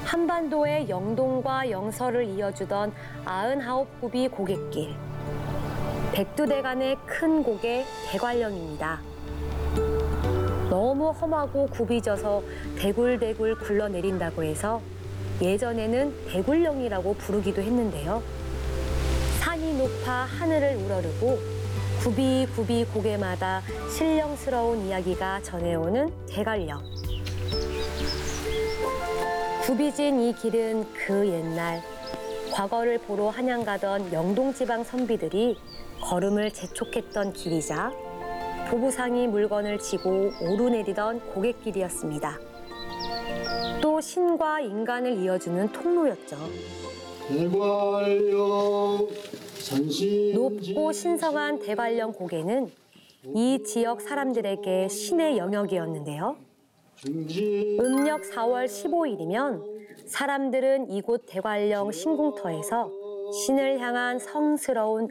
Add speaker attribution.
Speaker 1: 한반도의 영동과 영서를 이어주던 99굽이 고갯길. 백두대간의 큰 고개 대관령입니다. 너무 험하고 굽이 져서 대굴대굴 굴러내린다고 해서 예전에는 대굴령이라고 부르기도 했는데요. 산이 높아 하늘을 우러르고 굽이굽이 고개마다 신령스러운 이야기가 전해오는 대관령. 굽이 진 이 길은 그 옛날 과거를 보러 한양 가던 영동지방 선비들이 걸음을 재촉했던 길이자 보부상이 물건을 지고 오르내리던 고갯길이었습니다. 또 신과 인간을 이어주는 통로였죠.
Speaker 2: 대관령
Speaker 1: 높고 신성한 대관령 고개는 이 지역 사람들에게 신의 영역이었는데요. 음력 4월 15일이면 사람들은 이곳 대관령 신궁터에서 신을 향한 성스러운